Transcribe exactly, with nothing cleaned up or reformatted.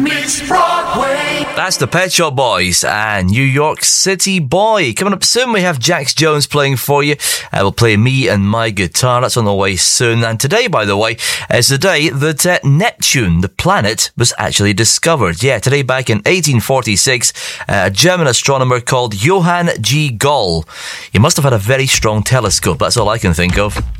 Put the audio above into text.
Meets Broadway. That's the Pet Shop Boys and New York City Boy. Coming up soon, we have Jax Jones playing for you. Uh, we'll play Me and My Guitar. That's on the way soon. And today, by the way, is the day that uh, Neptune, the planet, was actually discovered. Yeah, today back in eighteen forty-six, uh, a German astronomer called Johann G. Gall. He must have had a very strong telescope. That's all I can think of.